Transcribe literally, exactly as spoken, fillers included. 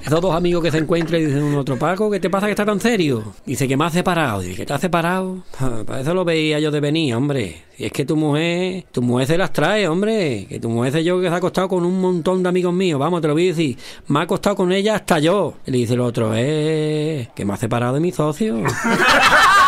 Esos dos amigos que se encuentran y dicen un otro, Paco, ¿qué te pasa que está tan serio? Dice que me has separado. Dice, ¿que te has separado? Para eso lo veía yo de venir, hombre. Si es que tu mujer, tu mujer se las trae, hombre. Que tu mujer se yo que se ha acostado con un montón de amigos míos. Vamos, te lo voy a decir. Me ha acostado con ella hasta yo. Y le dice el otro, eh, que me ha separado de mi socio.